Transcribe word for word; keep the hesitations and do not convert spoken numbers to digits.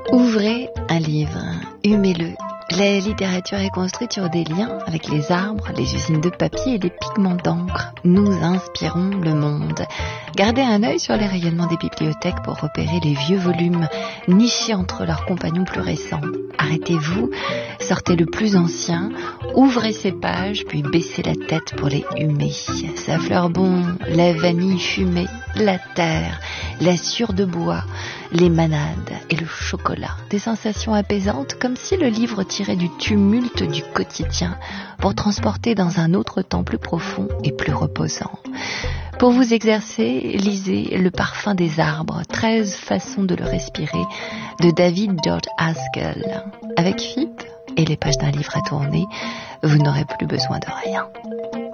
Ouvrez un livre, humez-le. La littérature est construite sur des liens avec les arbres, les usines de papier et les pigments d'encre. Nous inspirons le monde. Gardez un œil sur les rayonnements des bibliothèques pour repérer les vieux volumes nichés entre leurs compagnons plus récents. Arrêtez-vous, sortez le plus ancien, ouvrez ces pages, puis baissez la tête pour les humer. Ça fleure bon, la vanille fumée, la terre, la sciure de bois, les manades et le chocolat. Des sensations apaisantes comme si le livre tirait du tumulte du quotidien pour transporter dans un autre temps plus profond et plus reposant. Pour vous exercer, lisez Le parfum des arbres, treize façons de le respirer, de David George Haskell. Avec F I P et les pages d'un livre à tourner, vous n'aurez plus besoin de rien.